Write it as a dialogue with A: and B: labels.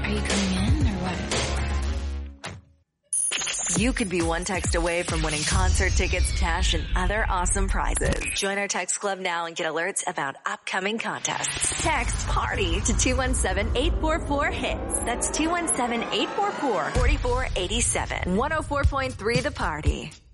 A: Are you coming in or what?
B: You could be one text away from winning concert tickets, cash, and other awesome prizes. Join our text club now and get alerts about upcoming contests. Text PARTY to 217-844-HITS. That's 217-844-4487. 104.3 The Party.